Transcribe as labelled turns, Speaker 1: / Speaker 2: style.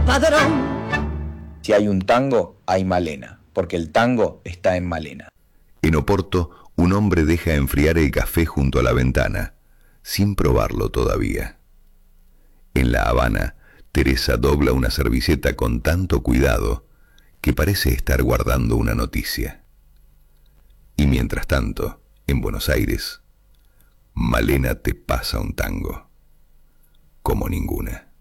Speaker 1: padrón.
Speaker 2: Si hay un tango, hay Malena, porque el tango está en Malena.
Speaker 3: En Oporto, un hombre deja enfriar el café junto a la ventana, sin probarlo todavía. En La Habana, Teresa dobla una servilleta con tanto cuidado que parece estar guardando una noticia. Y mientras tanto, en Buenos Aires, Malena te pasa un tango como ninguna.